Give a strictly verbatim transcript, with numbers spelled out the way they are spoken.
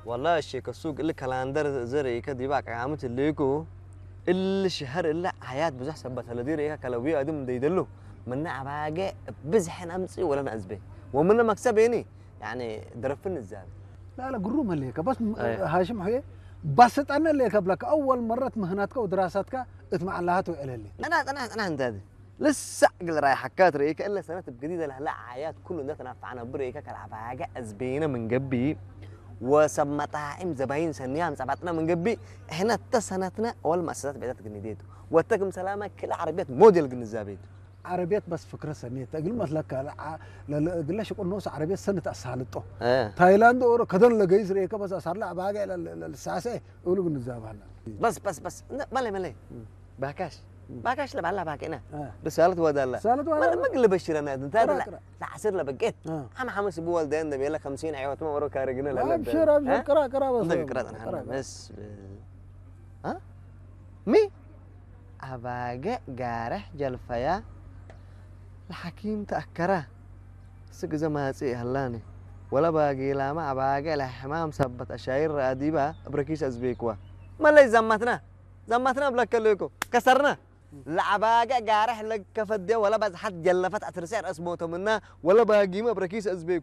والله الشيك السوق اللي كلاندر زري كدي باك عامت الليكو اللي شهر اللي حياة بزح سبت هالدير إيه كلاوي أدم ديدلو من عباجة بزحن أمسي ولا نأزبه ومن مكسبيني يعني درفن الزاد لا لا قروم الليك بس أيه. هاشم حيه بس أنا اللي قبلك أول مرة مهناتك ودراساتك اتمع الله وإلى اللي أنا أنا أنا عند هذه لسه قل رايح حكات ريك إلا سنة جديدة لها لا حياة كله الناس أنا فعنا بريك كالعباجة أزبينا من جنبي وسمتها إم زباين سنيان سبعتنا من جنبي هنا تسنتنا أول مؤسسات بعدت جنديته واتكم سلامة كل عربيات موديل جنزابيت عربيات بس فكرة سنية تقول مثلك لا قلنا شو قلنا عربيات سنة أسهلته آه. تايلاند أو كذا لقيس ريكا بس أسهل لا باقي الساسة يقولوا بالنزاب هلا بس بس بس مالي مالي باكاش باكاش لبعلا باكينا آه. رسالة ودالة رسالة ودالة. ما قل بشر أنا أنت كرا لا كرا. لا عسير لبقيت آه. أنا حمس بول دين ده بيلا خمسين عيوة ما ورا كارجنا لا أبشر أبشر كرا كرا بس ده كرا أنا بس ها مي أباجة جارح جلفيا الحكيم تأكره سجز ما سي هلاني ولا باقي لا ما أباجة لحمام سبت أشاير أديبة بركيش أزبيكوا ما لي زمتنا زمتنا بلك ليكو كسرنا لعباجة جارح لك كفدي ولا بس حد جلفت أترسير اسمه تمنا ولا باقي ما بركيش أزبيك